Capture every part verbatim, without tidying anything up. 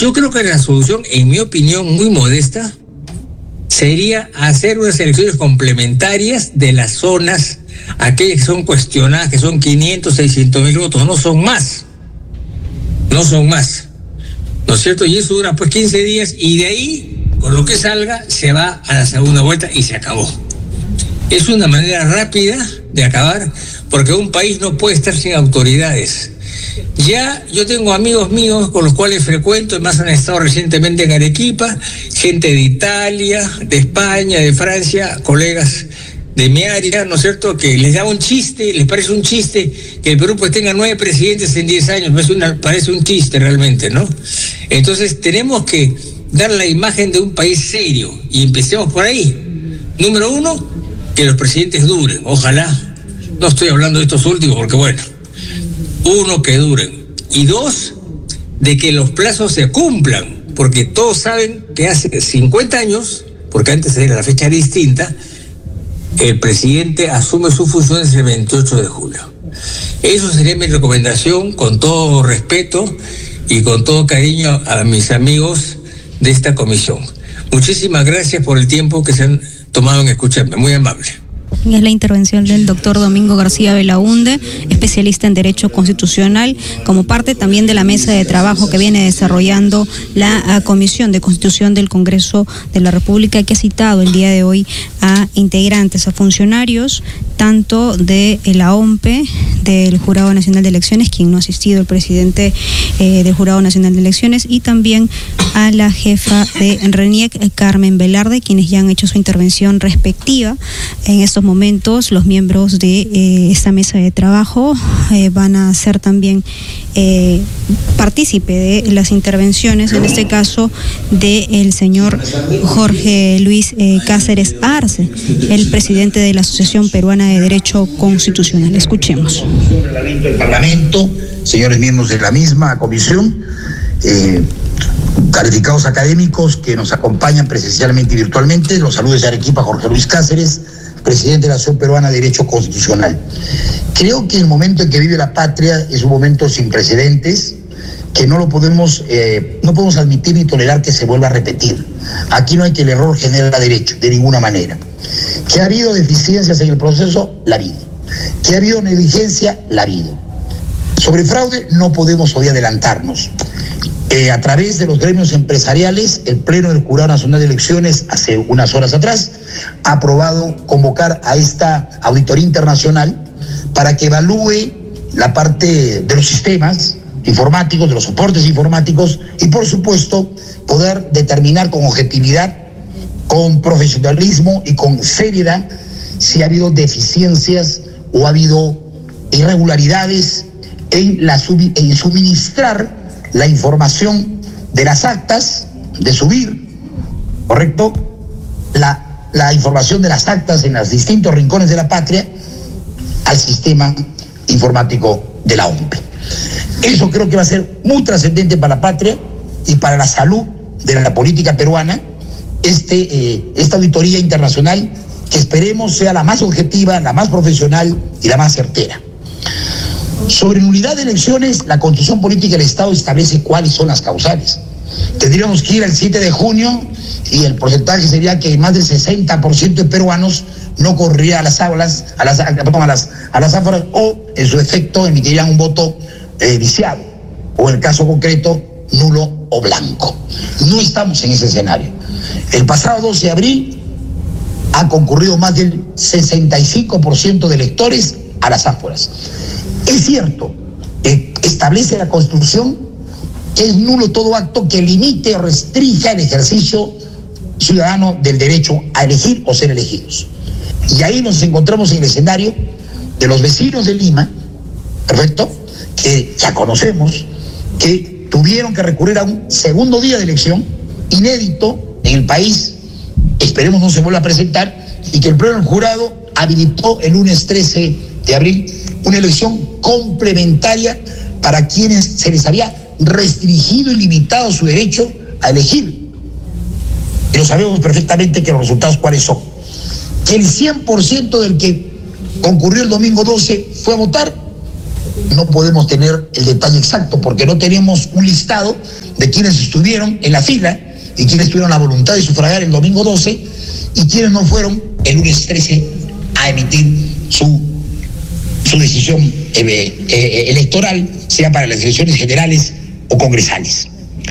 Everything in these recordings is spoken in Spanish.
Yo creo que la solución, en mi opinión muy modesta, sería hacer unas elecciones complementarias de las zonas, aquellas que son cuestionadas, que son quinientos, seiscientos mil votos, no son más, no son más, ¿no es cierto? Y eso dura pues quince días y de ahí, con lo que salga, se va a la segunda vuelta y se acabó. Es una manera rápida de acabar, porque un país no puede estar sin autoridades. Ya yo tengo amigos míos con los cuales frecuento, además han estado recientemente en Arequipa, gente de Italia, de España, de Francia, colegas de mi área, ¿no es cierto?, que les da un chiste, les parece un chiste que el Perú pues tenga nueve presidentes en diez años, parece, una, parece un chiste realmente, ¿no? Entonces tenemos que dar la imagen de un país serio y empecemos por ahí. Número uno, que los presidentes duren, ojalá. No estoy hablando de estos últimos porque bueno, uno, que duren, y dos, de que los plazos se cumplan, porque todos saben que hace cincuenta años, porque antes era la fecha distinta, el presidente asume sus funciones el veintiocho de julio. Eso sería mi recomendación, con todo respeto y con todo cariño a mis amigos de esta comisión. Muchísimas gracias por el tiempo que se han tomado en escucharme, muy amable. Es la intervención del doctor Domingo García Belaúnde, especialista en Derecho Constitucional, como parte también de la mesa de trabajo que viene desarrollando la Comisión de Constitución del Congreso de la República, que ha citado el día de hoy a integrantes, a funcionarios, tanto de la O M P E, del Jurado Nacional de Elecciones, quien no ha asistido, el presidente eh, del Jurado Nacional de Elecciones, y también a la jefa de RENIEC, Carmen Velarde, quienes ya han hecho su intervención respectiva. En estos momentos, los miembros de eh, esta mesa de trabajo eh, van a ser también eh, partícipe de las intervenciones, en este caso del señor Jorge Luis eh, Cáceres Arce, el presidente de la Asociación Peruana de Derecho Constitucional. Escuchemos. El reglamento del Parlamento, señores miembros de la misma comisión, eh, calificados académicos que nos acompañan presencialmente y virtualmente, los saludos de Arequipa, Jorge Luis Cáceres, presidente de la Asociación Peruana de Derecho Constitucional. Creo que el momento en que vive la patria es un momento sin precedentes, que no lo podemos, eh, no podemos admitir ni tolerar que se vuelva a repetir. Aquí no hay que el error genera derecho, de ninguna manera. Que ha habido deficiencias en el proceso, la ha habido. Que ha habido negligencia, la ha habido. Sobre fraude no podemos hoy adelantarnos. Eh, a través de los gremios empresariales, el Pleno del Jurado Nacional de Elecciones, hace unas horas atrás, ha aprobado convocar a esta auditoría internacional para que evalúe la parte de los sistemas informáticos, de los soportes informáticos, y por supuesto poder determinar con objetividad, con profesionalismo y con seriedad si ha habido deficiencias o ha habido irregularidades en, la sub, en suministrar la información de las actas, de subir, ¿correcto?, la, la información de las actas en los distintos rincones de la patria al sistema informático de la O M P E. Eso creo que va a ser muy trascendente para la patria y para la salud de la política peruana, este, eh, esta auditoría internacional, que esperemos sea la más objetiva, la más profesional y la más certera. Sobre nulidad de elecciones, la Constitución Política del Estado establece cuáles son las causales. Tendríamos que ir al siete de junio y el porcentaje sería que más del sesenta por ciento de peruanos no correría a las aulas, a las, perdón, a las, a las afueras, o en su efecto emitirían un voto eh, viciado, o en el caso concreto, nulo o blanco. No estamos en ese escenario. El pasado doce de abril ha concurrido más del sesenta y cinco por ciento de electores a las afueras. Es cierto, eh, establece la Constitución que es nulo todo acto que limite o restrinja el ejercicio ciudadano del derecho a elegir o ser elegidos. Y ahí nos encontramos en el escenario de los vecinos de Lima, perfecto, que ya conocemos, que tuvieron que recurrir a un segundo día de elección, inédito en el país, esperemos no se vuelva a presentar, y que el Pleno del Jurado habilitó el lunes trece de abril una elección complementaria para quienes se les había restringido y limitado su derecho a elegir. Pero sabemos perfectamente que los resultados cuáles son. Que el cien por ciento del que concurrió el domingo doce fue a votar, no podemos tener el detalle exacto porque no tenemos un listado de quienes estuvieron en la fila y quienes tuvieron la voluntad de sufragar el domingo doce y quienes no fueron el lunes trece a emitir su, su decisión eh, eh, electoral, sea para las elecciones generales o congresales.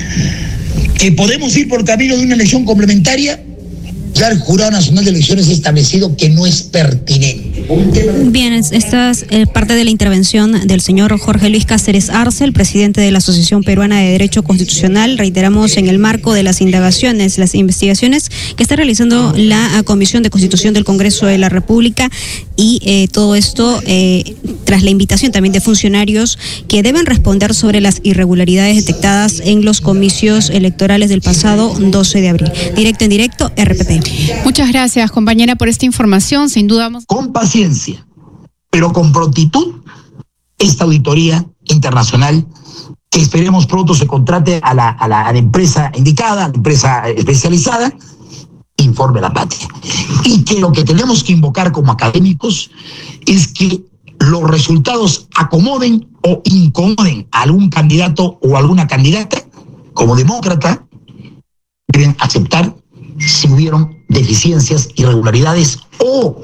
Que podemos ir por camino de una elección complementaria, ya el Jurado Nacional de Elecciones ha establecido que no es pertinente. Bien, esta es eh, parte de la intervención del señor Jorge Luis Cáceres Arce, el presidente de la Asociación Peruana de Derecho Constitucional. Reiteramos, en el marco de las indagaciones, las investigaciones que está realizando la Comisión de Constitución del Congreso de la República y eh, todo esto eh, tras la invitación también de funcionarios que deben responder sobre las irregularidades detectadas en los comicios electorales del pasado doce de abril. Directo en directo, R P P. Muchas gracias, compañera, por esta información. Sin duda vamos... Con paciencia, pero con prontitud, esta auditoría internacional, que esperemos pronto se contrate a la, a la, a la empresa indicada, a la empresa especializada, informe a la patria. Y que lo que tenemos que invocar como académicos es que los resultados acomoden o incomoden a algún candidato o alguna candidata. Como demócrata, deben aceptar si hubieron deficiencias, irregularidades o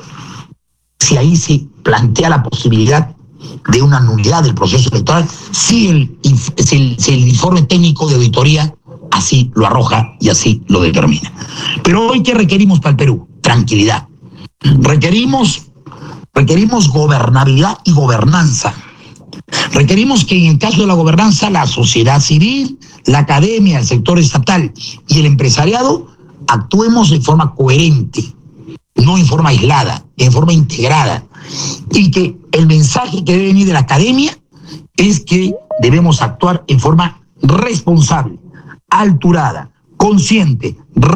si ahí se plantea la posibilidad de una nulidad del proceso electoral, si el, si el, si el informe técnico de auditoría así lo arroja y así lo determina. Pero hoy, ¿qué requerimos para el Perú? Tranquilidad. Requerimos, requerimos gobernabilidad y gobernanza. Requerimos que en el caso de la gobernanza, la sociedad civil, la academia, el sector estatal y el empresariado actuemos de forma coherente, no en forma aislada, en forma integrada. Y que el mensaje que debe venir de la academia es que debemos actuar en forma responsable, alturada, consciente,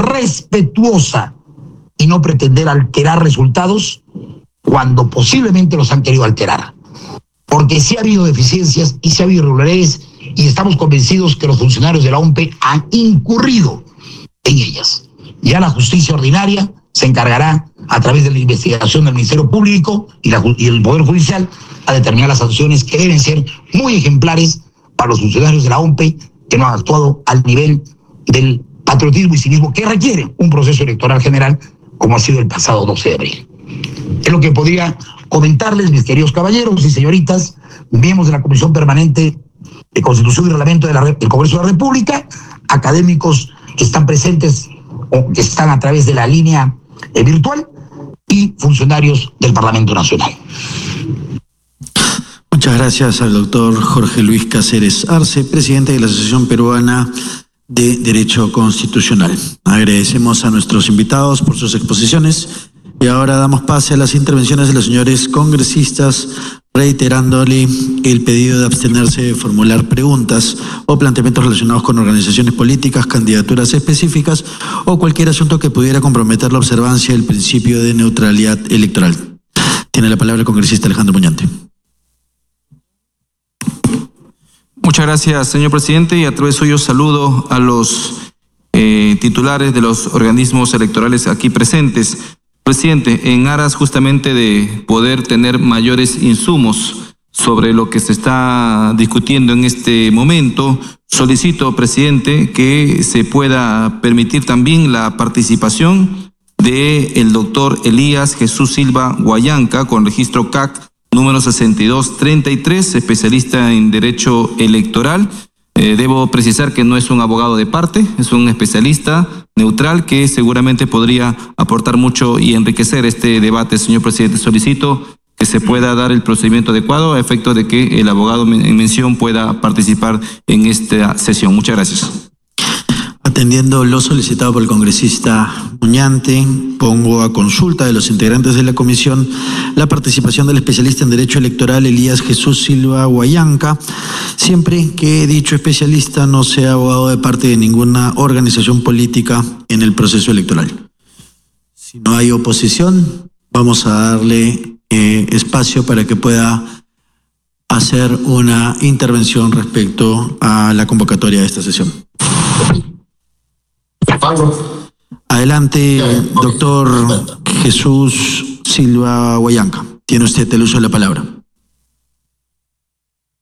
respetuosa y no pretender alterar resultados cuando posiblemente los han querido alterar. Porque sí ha habido deficiencias y sí ha habido irregularidades y estamos convencidos que los funcionarios de la O M P han incurrido en ellas. Ya la justicia ordinaria se encargará, a través de la investigación del Ministerio Público y, la, y el Poder Judicial, a determinar las sanciones que deben ser muy ejemplares para los funcionarios de la O M P que no han actuado al nivel del patriotismo y civismo que requiere un proceso electoral general como ha sido el pasado doce de abril. Es lo que podría comentarles, mis queridos caballeros y señoritas, miembros de la Comisión Permanente de Constitución y Reglamento de la, del Congreso de la República, académicos que están presentes o que están a través de la línea eh, virtual y funcionarios del Parlamento Nacional. Muchas gracias al doctor Jorge Luis Cáceres Arce, presidente de la Asociación Peruana de Derecho Constitucional. Agradecemos a nuestros invitados por sus exposiciones y ahora damos pase a las intervenciones de los señores congresistas, reiterándole el pedido de abstenerse de formular preguntas o planteamientos relacionados con organizaciones políticas, candidaturas específicas o cualquier asunto que pudiera comprometer la observancia del principio de neutralidad electoral. Tiene la palabra el congresista Alejandro Muñante. Muchas gracias, señor presidente, y a través suyo saludo a los eh, titulares de los organismos electorales aquí presentes. Presidente, en aras justamente de poder tener mayores insumos sobre lo que se está discutiendo en este momento, solicito, presidente, que se pueda permitir también la participación del doctor Elías Jesús Silva Guayanca, con registro C A C número sesenta y dos treinta y tres, especialista en Derecho Electoral. Eh, debo precisar que no es un abogado de parte, es un especialista neutral que seguramente podría aportar mucho y enriquecer este debate. Señor presidente, solicito que se pueda dar el procedimiento adecuado a efecto de que el abogado en mención pueda participar en esta sesión. Muchas gracias. Atendiendo lo solicitado por el congresista Muñante, pongo a consulta de los integrantes de la comisión la participación del especialista en Derecho Electoral Elías Jesús Silva Guayanca, siempre que dicho especialista no sea abogado de parte de ninguna organización política en el proceso electoral. Si no hay oposición, vamos a darle eh, espacio para que pueda hacer una intervención respecto a la convocatoria de esta sesión. Adelante, doctor Jesús Silva Guayanca. Tiene usted el uso de la palabra.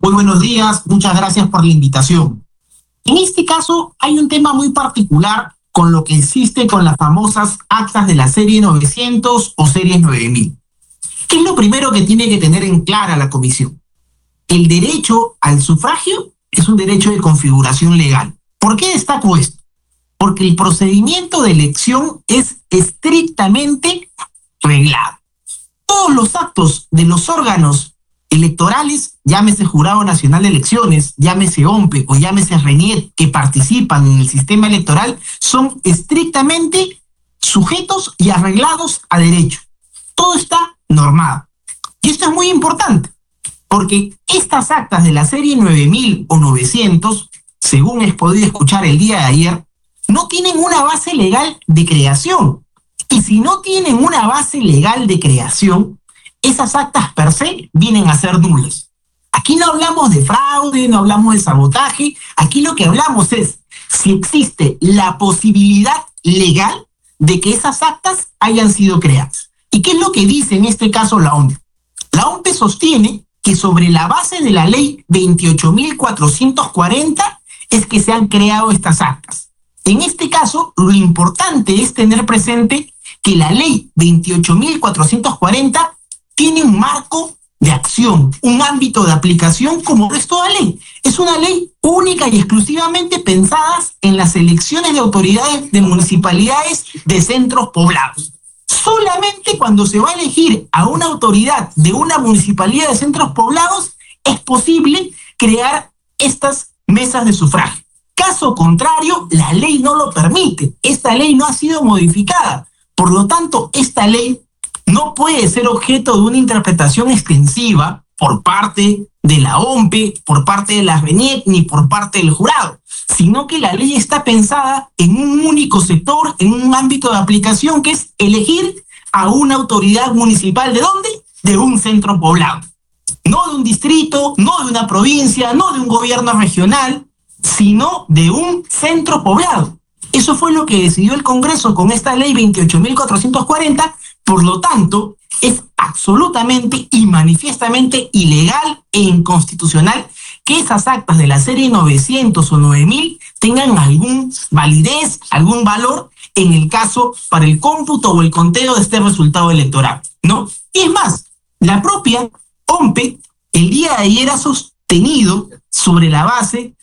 Muy buenos días, muchas gracias por la invitación. En este caso hay un tema muy particular con lo que existe con las famosas actas de la serie novecientos o series nueve mil. ¿Qué es lo primero que tiene que tener en clara la comisión? El derecho al sufragio es un derecho de configuración legal. ¿Por qué destaco esto? Porque el procedimiento de elección es estrictamente reglado. Todos los actos de los órganos electorales, llámese Jurado Nacional de Elecciones, llámese O M P E o llámese RENIEC, que participan en el sistema electoral, son estrictamente sujetos y arreglados a derecho. Todo está normado. Y esto es muy importante, porque estas actas de la serie nueve mil o novecientos, según he podido escuchar el día de ayer, no tienen una base legal de creación. Y si no tienen una base legal de creación, esas actas per se vienen a ser nulas. Aquí no hablamos de fraude, no hablamos de sabotaje, aquí lo que hablamos es si existe la posibilidad legal de que esas actas hayan sido creadas. ¿Y qué es lo que dice en este caso la O M P? La O M P sostiene que sobre la base de la ley veintiocho mil cuatrocientos cuarenta es que se han creado estas actas. En este caso, lo importante es tener presente que la ley veintiocho mil cuatrocientos cuarenta tiene un marco de acción, un ámbito de aplicación como no es toda ley. Es una ley única y exclusivamente pensada en las elecciones de autoridades de municipalidades de centros poblados. Solamente cuando se va a elegir a una autoridad de una municipalidad de centros poblados es posible crear estas mesas de sufragio. Caso contrario, la ley no lo permite. Esta ley no ha sido modificada. Por lo tanto, esta ley no puede ser objeto de una interpretación extensiva por parte de la O M P E, por parte de la RENIEC, ni por parte del jurado, sino que la ley está pensada en un único sector, en un ámbito de aplicación que es elegir a una autoridad municipal. ¿De dónde? De un centro poblado. No de un distrito, no de una provincia, no de un gobierno regional, sino de un centro poblado. Eso fue lo que decidió el Congreso con esta ley veintiocho mil cuatrocientos cuarenta, por lo tanto, es absolutamente y manifiestamente ilegal e inconstitucional que esas actas de la serie novecientos o nueve mil tengan algún validez, algún valor en el caso para el cómputo o el conteo de este resultado electoral, ¿no? Y es más, la propia O M P E el día de ayer ha sostenido sobre la base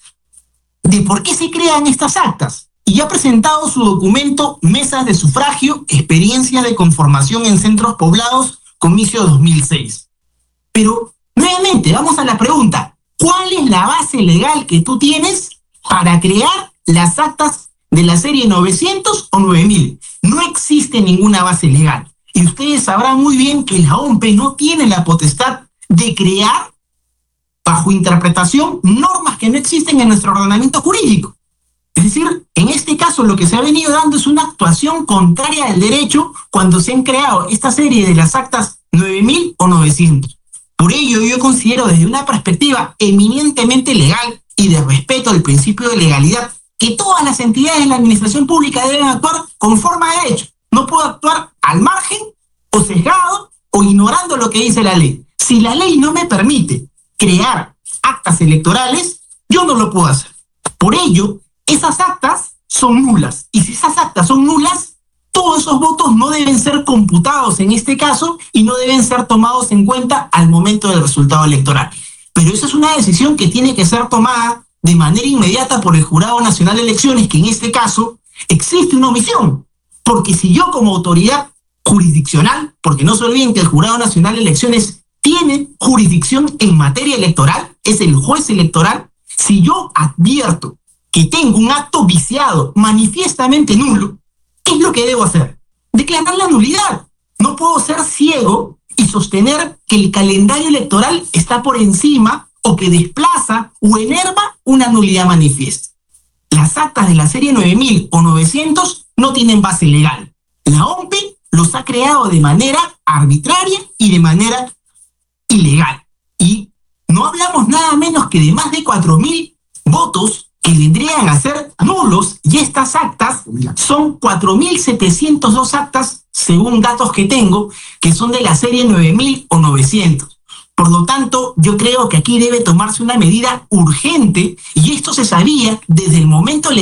de por qué se crean estas actas y ha presentado su documento Mesas de Sufragio, Experiencias de Conformación en Centros Poblados, Comicio dos mil seis. Pero, nuevamente, vamos a la pregunta, ¿cuál es la base legal que tú tienes para crear las actas de la serie novecientos o nueve mil? No existe ninguna base legal. Y ustedes sabrán muy bien que la O M P E no tiene la potestad de crear, bajo interpretación, normas que no existen en nuestro ordenamiento jurídico. Es decir, en este caso lo que se ha venido dando es una actuación contraria al derecho cuando se han creado esta serie de las actas nueve mil o novecientos. Por ello, yo considero desde una perspectiva eminentemente legal y de respeto al principio de legalidad que todas las entidades de la administración pública deben actuar conforme a derecho. No puedo actuar al margen o sesgado o ignorando lo que dice la ley. Si la ley no me permite crear actas electorales, yo no lo puedo hacer. Por ello, esas actas son nulas. Y si esas actas son nulas, todos esos votos no deben ser computados en este caso y no deben ser tomados en cuenta al momento del resultado electoral. Pero esa es una decisión que tiene que ser tomada de manera inmediata por el Jurado Nacional de Elecciones, que en este caso existe una omisión. Porque si yo como autoridad jurisdiccional, porque no se olviden que el Jurado Nacional de Elecciones tiene jurisdicción en materia electoral, es el juez electoral, si yo advierto que tengo un acto viciado, manifiestamente nulo, ¿qué es lo que debo hacer? Declarar la nulidad. No puedo ser ciego y sostener que el calendario electoral está por encima o que desplaza o enerva una nulidad manifiesta. Las actas de la serie nueve mil o novecientos no tienen base legal. La O M P E los ha creado de manera arbitraria y de manera ilegal. Y no hablamos nada menos que de más de cuatro mil votos que vendrían a ser nulos, y estas actas son cuatro mil setecientos dos actas, según datos que tengo, que son de la serie nueve mil o novecientos. Por lo tanto, yo creo que aquí debe tomarse una medida urgente y esto se sabía desde el momento